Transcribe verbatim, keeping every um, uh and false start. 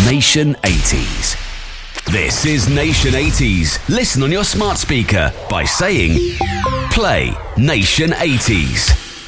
Nation eighties. This is Nation eighties. Listen on your smart speaker by saying, play Nation eighties.